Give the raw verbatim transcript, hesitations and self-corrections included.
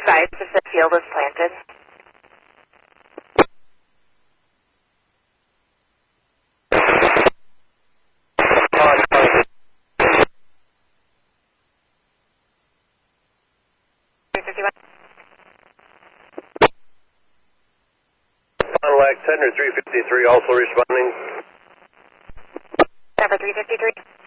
advised if the field is planted? Center three fifty-three also responding. Number three fifty-three.